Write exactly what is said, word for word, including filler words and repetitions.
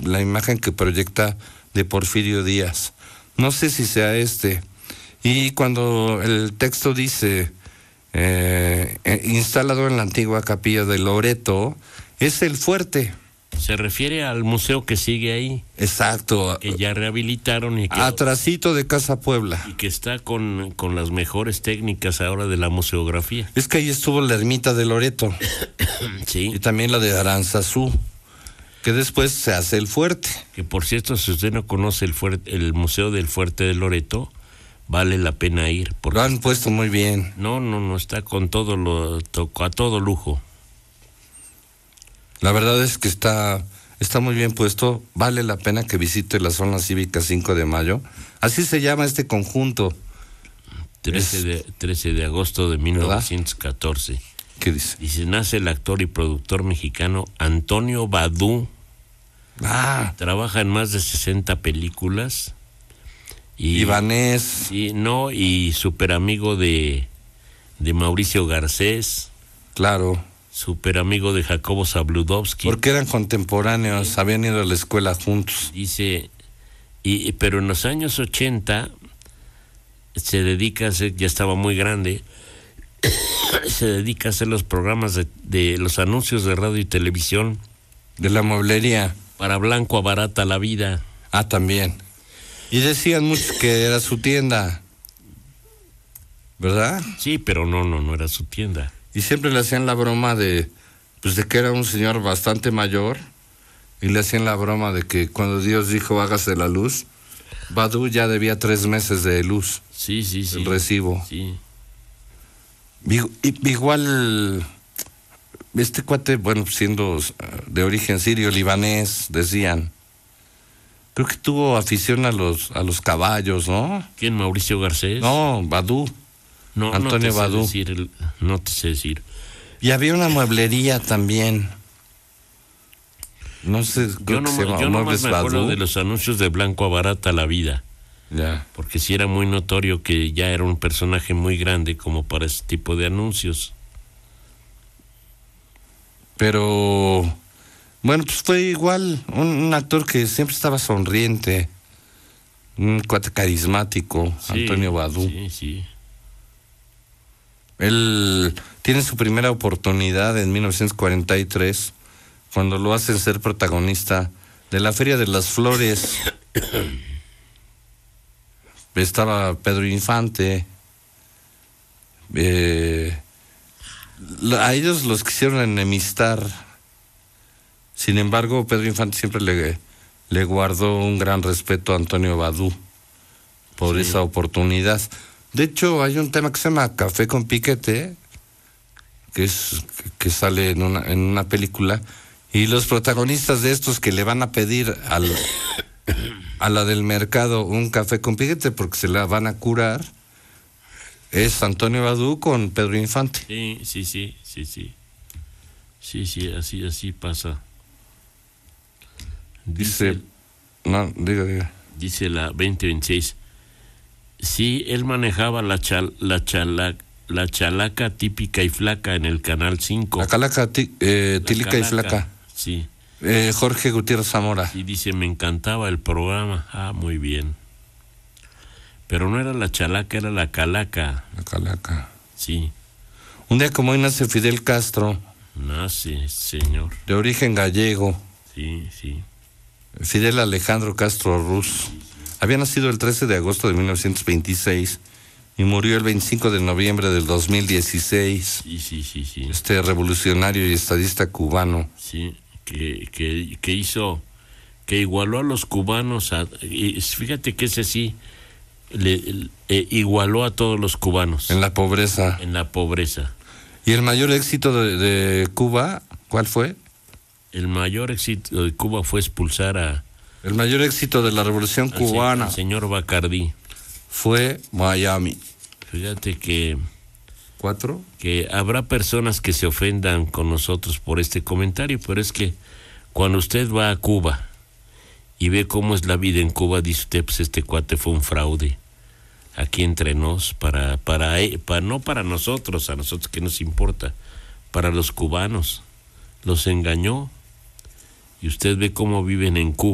la imagen que proyecta de Porfirio Díaz. No sé si sea este. Y cuando el texto dice eh, eh, instalado en la antigua capilla de Loreto, es el fuerte. Se refiere al museo que sigue ahí. Exacto. Que ya rehabilitaron y que... Atrasito de Casa Puebla. Y que está con, con las mejores técnicas ahora de la museografía. Es que ahí estuvo la ermita de Loreto. Sí. Y también la de Aranzazú, que después se hace el fuerte. Que por cierto, si usted no conoce el fuerte, el Museo del Fuerte de Loreto, vale la pena ir. Lo han puesto muy bien. No, no, no, está con todo lo, a todo lujo. La verdad es que está, está muy bien puesto. Vale la pena que visite la zona cívica cinco de mayo. Así se llama este conjunto. trece de, trece de agosto de mil novecientos catorce. ¿Verdad? ¿Qué dice? Dice, nace el actor y productor mexicano Antonio Badú. Ah. Trabaja en más de sesenta películas. Y, Ibanez. Y, no, y súper amigo de, de Mauricio Garcés. Claro. Súper amigo de Jacobo Zabludovsky. Porque eran contemporáneos, sí. Habían ido a la escuela juntos. Dice, y, pero en los años ochenta se dedica a hacer, ya estaba muy grande, se dedica a hacer los programas de, de los anuncios de radio y televisión. De la mueblería. Para Blanco Abarata la Vida. Ah, también. Y decían muchos que era su tienda, ¿verdad? Sí, pero no, no, no era su tienda. Y siempre le hacían la broma de, pues de que era un señor bastante mayor, y le hacían la broma de que cuando Dios dijo hágase la luz, Badú ya debía tres meses de luz. Sí, sí, sí. El recibo. Sí. Igual, este cuate, bueno, siendo de origen sirio, libanés, decían, creo que tuvo afición a los a los caballos, ¿no? ¿Quién, Mauricio Garcés? No, Badú. No, Antonio no te Badú. Sé decir el, no te sé decir. Y había una mueblería también. No sé, creo yo no, que se llama yo Muebles me acuerdo Badú. de los anuncios de Blanco Abarata la Vida. Ya. Porque sí era muy notorio que ya era un personaje muy grande como para ese tipo de anuncios. Pero, bueno, pues fue igual, un, un actor que siempre estaba sonriente, un cuate carismático, sí, Antonio Badú. Sí, sí. Él tiene su primera oportunidad en mil novecientos cuarenta y tres, cuando lo hacen ser protagonista de la Feria de las Flores. Estaba Pedro Infante. Eh, a ellos los quisieron enemistar. Sin embargo, Pedro Infante siempre le, le guardó un gran respeto a Antonio Badú por sí. esa oportunidad. De hecho, hay un tema que se llama Café con Piquete, que es que sale en una en una película, y los protagonistas de estos que le van a pedir al a la del mercado un café con piquete porque se la van a curar, es Antonio Badú con Pedro Infante. Sí, sí, sí, sí, sí. Sí, sí, así, así pasa. Dice, dice no, diga, diga. Dice la veinte veintiséis. Sí, él manejaba la chal, la chalaca, la chalaca típica y flaca en el canal cinco. La calaca tí, eh, la tílica calaca, y flaca. Sí. Eh, Jorge Gutiérrez Zamora. Y dice, me encantaba el programa. Ah, muy bien. Pero no era la chalaca, era la calaca. La calaca. Sí. Un día como hoy nace Fidel Castro. Nace, señor. De origen gallego. Sí, sí. Fidel Alejandro Castro Ruz. Había nacido el trece de agosto de mil novecientos veintiséis y murió el veinticinco de noviembre del dos mil dieciséis. Sí, sí, sí, sí. Este revolucionario y estadista cubano. Sí. Que, que, que hizo, que igualó a los cubanos, a, y fíjate que ese sí, le, le, eh, igualó a todos los cubanos. En la pobreza. En la pobreza. ¿Y el mayor éxito de, de Cuba, cuál fue? El mayor éxito de Cuba fue expulsar a... El mayor éxito de la revolución cubana. El señor Bacardí. Fue Miami. Fíjate que... ¿Cuatro? Que habrá personas que se ofendan con nosotros por este comentario, pero es que cuando usted va a Cuba y ve cómo es la vida en Cuba, dice usted, pues este cuate fue un fraude. Aquí entre nos, para, para, para, no para nosotros, a nosotros que nos importa, para los cubanos. Los engañó y usted ve cómo viven en Cuba.